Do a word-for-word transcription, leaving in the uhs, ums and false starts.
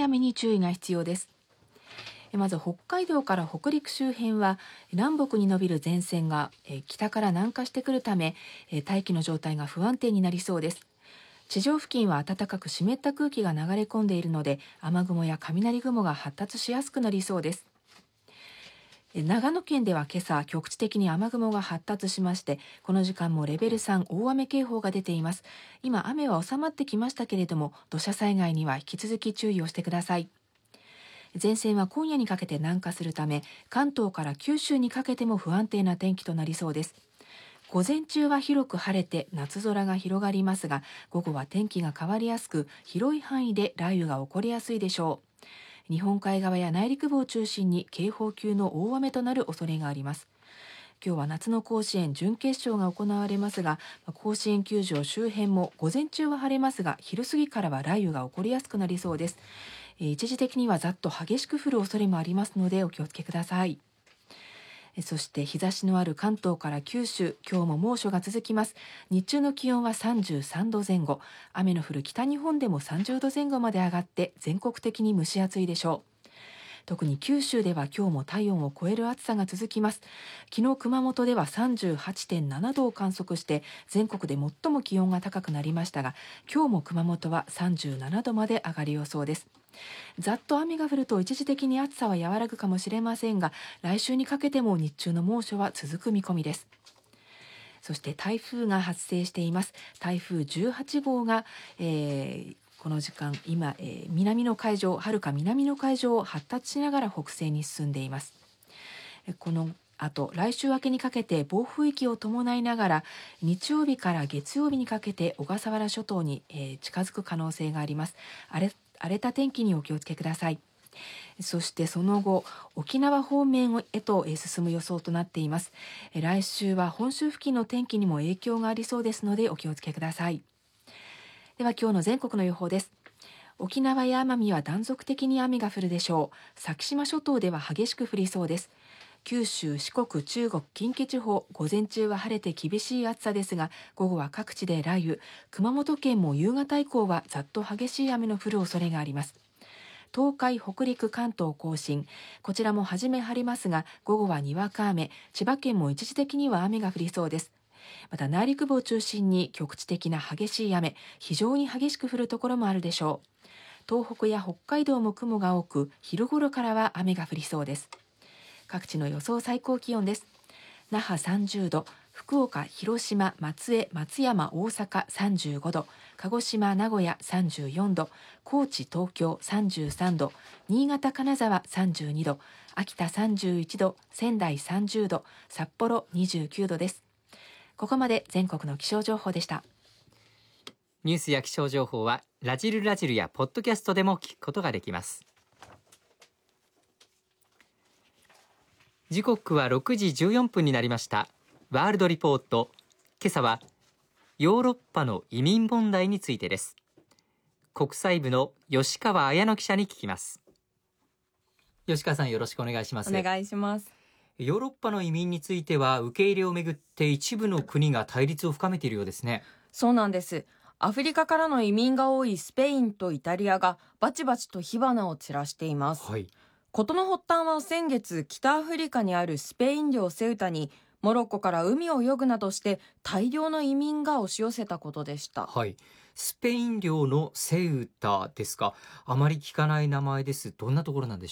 雨に注意が必要です。まず北海道から北陸周辺は南北に伸びる前線が北から南下してくるため大気の状態が不安定になりそうです。地上付近は暖かく湿った空気が流れ込んでいるので雨雲や雷雲が発達しやすくなりそうです。長野県では今朝局地的に雨雲が発達しまして、この時間もレベルさん大雨警報が出ています。今雨は収まってきましたけれども、土砂災害には引き続き注意をしてください。前線は今夜にかけて南下するため、関東から九州にかけても不安定な天気となりそうです。午前中は広く晴れて夏空が広がりますが、午後は天気が変わりやすく、広い範囲で雷雨が起こりやすいでしょう。日本海側や内陸部を中心に警報級の大雨となる恐れがあります。今日は夏の甲子園準決勝が行われますが、甲子園球場周辺も午前中は晴れますが、昼過ぎからは雷雨が起こりやすくなりそうです。一時的にはざっと激しく降る恐れもありますのでお気をつけください。そして日差しのある関東から九州、今日も猛暑が続きます。日中の気温はさんじゅうさんどぜん後、雨の降る北日本でもさんじゅうどぜん後まで上がって全国的に蒸し暑いでしょう。特に九州では今日も体温を超える暑さが続きます。昨日熊本では さんじゅうはちてんななどを観測して全国で最も気温が高くなりましたが、今日も熊本はさんじゅうななどまで上がる予想です。ざっと雨が降ると一時的に暑さは和らぐかもしれませんが、来週にかけても日中の猛暑は続く見込みです。そして台風が発生しています。台風じゅうはち号が、えーこの時間今、えー、南の海上、はるか南の海上を発達しながら北西に進んでいます。このあと来週明けにかけて暴風域を伴いながら日曜日から月曜日にかけて小笠原諸島に、えー、近づく可能性があります。荒れ、荒れた天気にお気をつけください。そしてその後沖縄方面へと進む予想となっています。来週は本州付近の天気にも影響がありそうですのでお気をつけください。では今日の全国の予報です。沖縄や奄美は断続的に雨が降るでしょう。先島諸島では激しく降りそうです。九州、四国、中国、近畿地方、午前中は晴れて厳しい暑さですが、午後は各地で雷雨。熊本県も夕方以降はざっと激しい雨の降る恐れがあります。東海、北陸、関東甲信、こちらも初め晴れますが、午後はにわか雨。千葉県も一時的には雨が降りそうです。また内陸部を中心に局地的な激しい雨、非常に激しく降るところもあるでしょう。東北や北海道も雲が多く、昼頃からは雨が降りそうです。各地の予想最高気温です。那覇さんじゅうど、福岡、広島、松江、松山、大阪さんじゅうごど、鹿児島、名古屋さんじゅうよんど、高知、東京さんじゅうさんど、新潟、金沢さんじゅうにど、秋田さんじゅういちど、仙台さんじゅうど、札幌にじゅうきゅうどです。ここまで全国の気象情報でした。 ニュースや気象情報はラジルラジルやポッドキャストでも聞くことができます。時刻はろくじじゅうよんぷんになりました。ワールドリポート、今朝はヨーロッパの移民問題についてです。国際部の吉川彩乃記者に聞きます。吉川さん、よろしくお願いします。 お願いします。 ヨーロッパの移民については受け入れをめぐって一部の国が対立を深めているようですね。 そうなんです。アフリカからの移民が多いスペインとイタリアがバチバチと火花を散らしています。 はい。 事の発端は先月、北アフリカにあるスペイン領セウタにモロッコから海を泳ぐなどして大量の移民が押し寄せたことでした。 はい。スペイン領のセウタですか。あまり聞かない名前です。どんなところなんでしょう。